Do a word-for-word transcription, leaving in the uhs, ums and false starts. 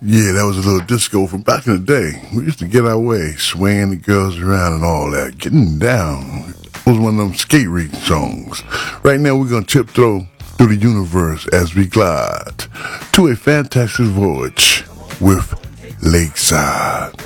Yeah, that was a little disco from back in the day. We used to get our way, swinging the girls around and all that, getting down. It was one of them skate rink songs. Right now, we're going to tiptoe through the universe as we glide to a fantastic voyage with Lakeside.